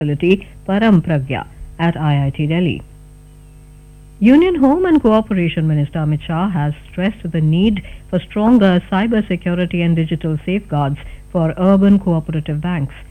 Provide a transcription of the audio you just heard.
facility Param Pragya at IIT Delhi. Union Home and Cooperation Minister Amit Shah has stressed the need for stronger cyber security and digital safeguards for urban cooperative banks.